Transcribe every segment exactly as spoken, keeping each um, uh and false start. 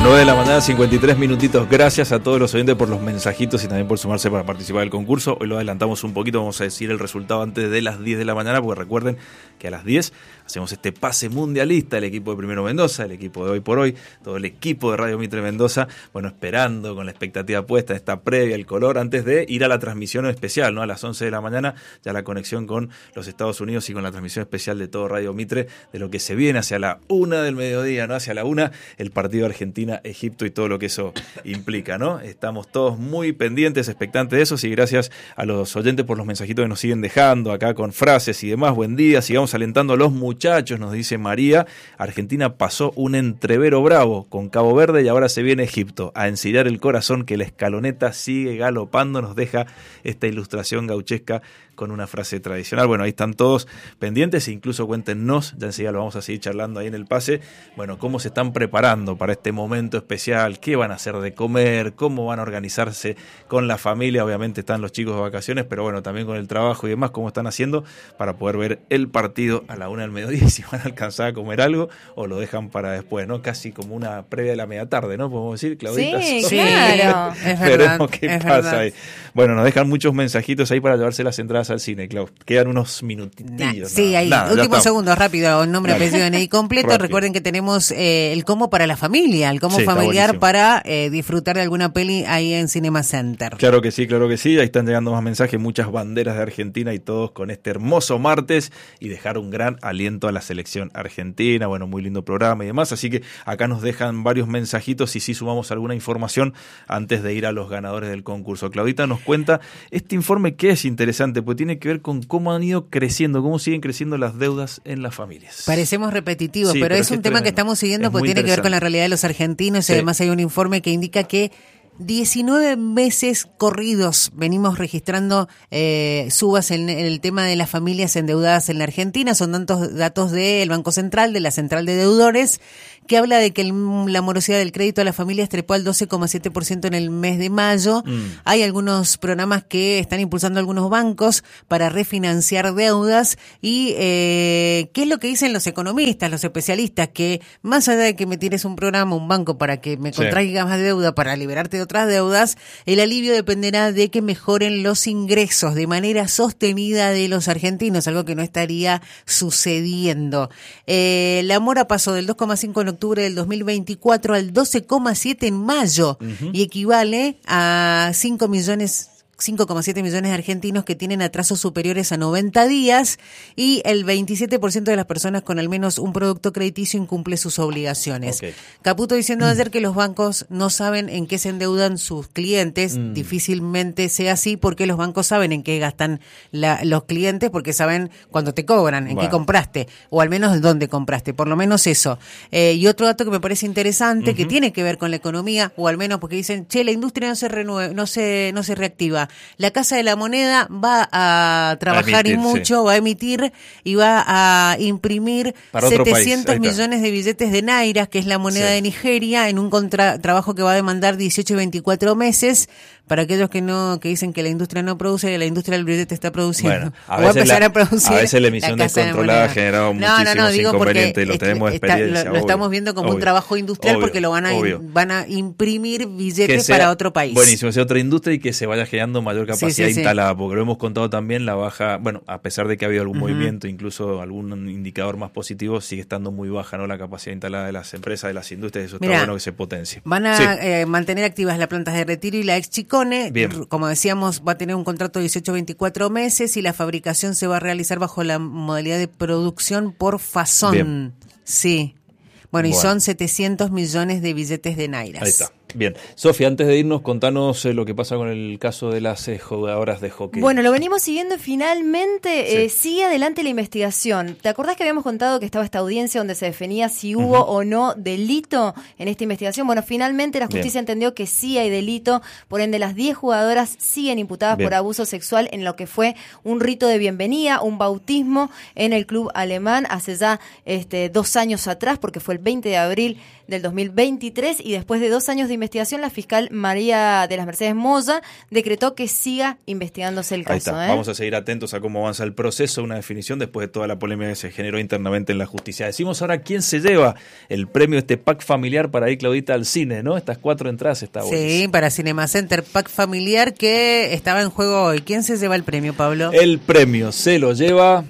nueve de la mañana, cincuenta y tres minutitos. Gracias a todos los oyentes por los mensajitos y también por sumarse para participar del concurso. Hoy lo adelantamos un poquito, vamos a decir el resultado antes de las diez de la mañana, porque recuerden que a las diez hacemos este pase mundialista, el equipo de Primero Mendoza, el equipo de Hoy por Hoy, todo el equipo de Radio Mitre Mendoza, bueno, esperando con la expectativa puesta, esta previa, el color, antes de ir a la transmisión especial, ¿no? A las once de la mañana, ya la conexión con los Estados Unidos y con la transmisión especial de todo Radio Mitre, de lo que se viene hacia la una del mediodía, ¿no? Hacia la una, el partido Argentina-Egipto y todo lo que eso implica, ¿no? Estamos todos muy pendientes, expectantes de eso, y gracias a los oyentes por los mensajitos que nos siguen dejando acá con frases y demás. Buen día, sigamos alentando a los muchachos, nos dice María. Argentina pasó un entrevero bravo con Cabo Verde y ahora se viene Egipto a ensillar el corazón, que la escaloneta sigue galopando. Nos deja esta ilustración gauchesca con una frase tradicional. Bueno, ahí están todos pendientes e incluso cuéntenos, ya enseguida lo vamos a seguir charlando ahí en el pase, bueno, cómo se están preparando para este momento especial, qué van a hacer de comer, cómo van a organizarse con la familia. Obviamente están los chicos de vacaciones, pero bueno, también con el trabajo y demás, cómo están haciendo para poder ver el partido a la una del mediodía, y si van a alcanzar a comer algo o lo dejan para después, ¿no? Casi como una previa de la media tarde, ¿no? Podemos decir, Claudita. Sí, claro. Es verdad. Veremos qué es pasa verdad. ahí. Bueno, nos dejan muchos mensajitos ahí para llevarse las entradas al cine, Clau. Quedan unos minutitillos. Nah, sí, nada, ahí, nada, últimos segundos, rápido, nombre, Dale. apellido, D N I completo. Rápido. Recuerden que tenemos eh, el combo para la familia, el combo Sí, está familiar buenísimo. para eh, disfrutar de alguna peli ahí en Cinema Center. Claro que sí, claro que sí. Ahí están llegando más mensajes, muchas banderas de Argentina y todos con este hermoso martes y dejar un gran aliento a la selección argentina. Bueno, muy lindo programa y demás. Así que acá nos dejan varios mensajitos y sí sumamos alguna información antes de ir a los ganadores del concurso. Claudita nos cuenta este informe que es interesante, porque tiene que ver con cómo han ido creciendo, cómo siguen creciendo las deudas en las familias. Parecemos repetitivos, Sí, pero, pero es es un que tema tremendo. que estamos siguiendo Es porque muy tiene que ver con la interesante. realidad de los argentinos Sí. y además hay un informe que indica que diecinueve meses corridos venimos registrando eh, subas en, en el tema de las familias endeudadas en la Argentina. Son datos, datos del Banco Central, de la Central de Deudores, que habla de que el, la morosidad del crédito a las familias trepó al doce coma siete por ciento en el mes de mayo. Mm. Hay algunos programas que están impulsando algunos bancos para refinanciar deudas. Y eh, ¿qué es lo que dicen los economistas, los especialistas? Que más allá de que me tires un programa, un banco para que me contraiga sí. más deuda, para liberarte de otras deudas, el alivio dependerá de que mejoren los ingresos de manera sostenida de los argentinos, algo que no estaría sucediendo. Eh, la mora pasó del dos coma cinco en octubre del dos mil veinticuatro al doce coma siete en mayo uh-huh. y equivale a cinco millones cinco coma siete millones de argentinos que tienen atrasos superiores a noventa días y el veintisiete por ciento de las personas con al menos un producto crediticio incumple sus obligaciones. Okay. Caputo diciendo ayer que los bancos no saben en qué se endeudan sus clientes, mm. difícilmente sea así porque los bancos saben en qué gastan la, los clientes porque saben cuándo te cobran, en bueno. qué compraste o al menos dónde compraste, por lo menos eso. Eh, y otro dato que me parece interesante uh-huh. que tiene que ver con la economía o al menos porque dicen, che, la industria no se renueve, no se, no se reactiva. La Casa de la Moneda va a trabajar emitir, y mucho, sí. va a emitir y va a imprimir para setecientos millones de billetes de nairas, que es la moneda sí. de Nigeria, en un contra- trabajo que va a demandar dieciocho y veinticuatro meses. Para aquellos que no que dicen que la industria no produce, la industria del billete está produciendo. Bueno, a, o va a empezar la, a producir. A veces la emisión la descontrolada ha generado no, muchísimos no, no, digo inconvenientes, lo está, tenemos está, experiencia. Lo, lo obvio, estamos viendo como obvio, un trabajo industrial obvio, porque lo van a in, van a imprimir billetes para otro país. Buenísimo, sea otra industria y que se vaya generando mayor capacidad sí, sí, instalada, sí. porque lo hemos contado también, la baja, bueno, a pesar de que ha habido algún uh-huh. movimiento, incluso algún indicador más positivo, sigue estando muy baja, ¿no? La capacidad instalada de las empresas, de las industrias, eso Mirá, está bueno que se potencie. Van a sí. eh, mantener activas las plantas de retiro y la ex Chicone, Bien. como decíamos, va a tener un contrato de dieciocho a veinticuatro meses y la fabricación se va a realizar bajo la modalidad de producción por fasón. Bien. Sí. Bueno, bueno, y son setecientos millones de billetes de nairas. Ahí está. Bien. Sofía, antes de irnos, contanos eh, lo que pasa con el caso de las eh, jugadoras de hockey. Bueno, lo venimos siguiendo y finalmente sí. eh, sigue adelante la investigación. ¿Te acordás que habíamos contado que estaba esta audiencia donde se definía si hubo uh-huh. o no delito en esta investigación? Bueno, finalmente la justicia Bien. entendió que sí hay delito, por ende las diez jugadoras siguen imputadas Bien. por abuso sexual en lo que fue un rito de bienvenida, un bautismo en el club alemán hace ya este, dos años atrás, porque fue el veinte de abril del dos mil veintitrés y después de dos años de investigación, la fiscal María de las Mercedes Moya decretó que siga investigándose el caso. Ahí está. ¿eh? Vamos a seguir atentos a cómo avanza el proceso, una definición después de toda la polémica que se generó internamente en la justicia. Decimos ahora quién se lleva el premio, este pack familiar para ir, Claudita, al cine, ¿no? Estas cuatro entradas está bueno. Sí, para Cinema Center, pack familiar que estaba en juego hoy. ¿Quién se lleva el premio, Pablo? El premio se lo lleva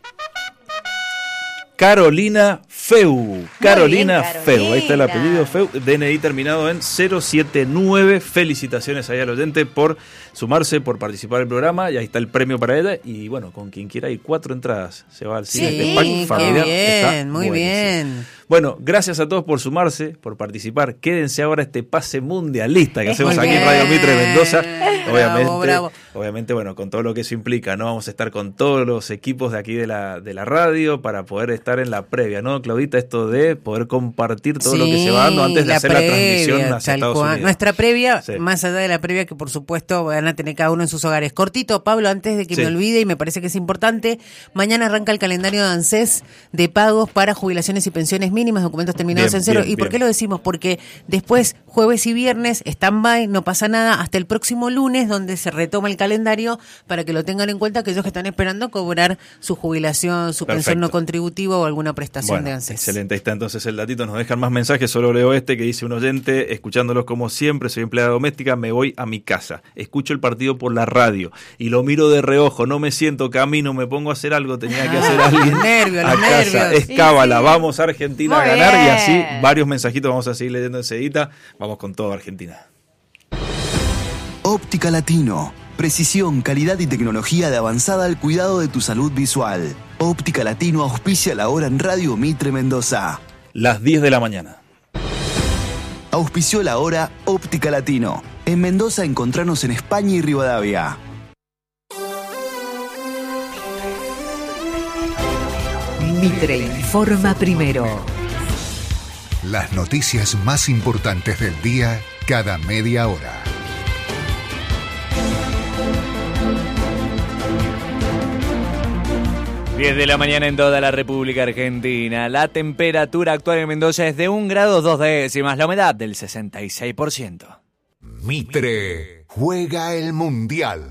Carolina Feu. Carolina bien, Feu. Ahí está el Carolina. apellido Feu. D N I terminado en cero siete nueve. Felicitaciones ahí al oyente por sumarse, por participar del programa. Y ahí está el premio para ella. Y bueno, con quien quiera ir, cuatro entradas. Se va al cine. Sí, Este pack qué familiar bien, está muy buenísimo. bien. Bueno, gracias a todos por sumarse, por participar. Quédense ahora este pase mundialista que hacemos Muy aquí en bien. Radio Mitre Mendoza. Bravo, Obviamente, bravo. obviamente, bueno, con todo lo que eso implica, ¿no? Vamos a estar con todos los equipos de aquí de la, de la radio para poder estar en la previa, ¿no, Claudita? Esto de poder compartir todo Sí, lo que se va dando antes de la hacer previa, la transmisión hacia tal Estados cual. Unidos. Nuestra previa, Sí. más allá de la previa que por supuesto van a tener cada uno en sus hogares. Cortito, Pablo, antes de que Sí. me olvide, y me parece que es importante, mañana arranca el calendario de ANSES de pagos para jubilaciones y pensiones mínimas, documentos terminados Bien, en cero. bien, ¿Y por bien. qué lo decimos? Porque después, jueves y viernes, stand-by, no pasa nada, hasta el próximo lunes, donde se retoma el calendario, para que lo tengan en cuenta aquellos que están esperando cobrar su jubilación, su Perfecto. pensión no contributiva o alguna prestación Bueno, de ANSES. excelente, ahí está entonces el datito, nos dejan más mensajes, solo leo este que dice un oyente, escuchándolos como siempre, soy empleada doméstica, me voy a mi casa, escucho el partido por la radio y lo miro de reojo, no me siento, camino, me pongo a hacer algo, tenía que hacer Ah, alguien los nervios, a los casa, nervios. es cábala, Sí, sí. vamos a Argentina Muy a ganar bien. y así varios mensajitos vamos a seguir leyendo enseguida, vamos con todo Argentina. Óptica Latino. Precisión, calidad y tecnología de avanzada al cuidado de tu salud visual. Óptica Latino auspicia la hora en Radio Mitre Mendoza. Las diez de la mañana. Auspició la hora Óptica Latino. En Mendoza encontranos en España y Rivadavia. Mitre informa primero. Las noticias más importantes del día cada media hora. diez de la mañana en toda la República Argentina. La temperatura actual en Mendoza es de un grado dos décimas, la humedad del sesenta y seis por ciento. Mitre juega el Mundial.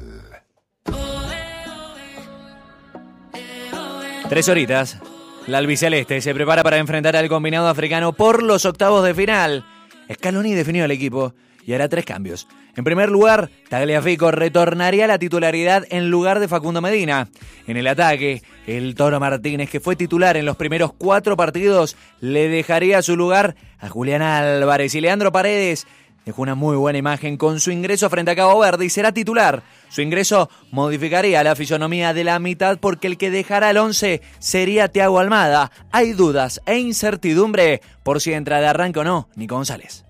Tres horitas. La albiceleste se prepara para enfrentar al combinado africano por los octavos de final. Scaloni definió al equipo y hará tres cambios. En primer lugar, Tagliafico retornaría a la titularidad en lugar de Facundo Medina. En el ataque, el Toro Martínez, que fue titular en los primeros cuatro partidos, le dejaría su lugar a Julián Álvarez. Y Leandro Paredes dejó una muy buena imagen con su ingreso frente a Cabo Verde y será titular. Su ingreso modificaría la fisonomía de la mitad porque el que dejará el once sería Thiago Almada. Hay dudas e incertidumbre por si entra de arranque o no Nico González.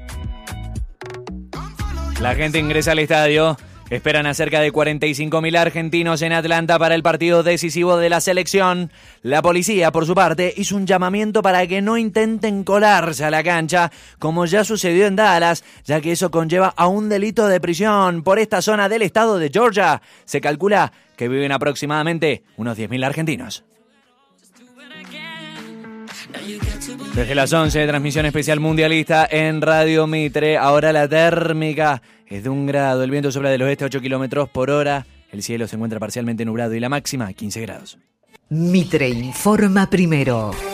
La gente ingresa al estadio. Esperan a cerca de cuarenta y cinco mil argentinos en Atlanta para el partido decisivo de la selección. La policía, por su parte, hizo un llamamiento para que no intenten colarse a la cancha, como ya sucedió en Dallas, ya que eso conlleva a un delito de prisión. Por esta zona del estado de Georgia, se calcula que viven aproximadamente unos diez mil argentinos. Desde las once, transmisión especial mundialista en Radio Mitre. Ahora la térmica es de un grado, el viento sopla del oeste a ocho kilómetros por hora, el cielo se encuentra parcialmente nublado y la máxima quince grados. Mitre informa primero.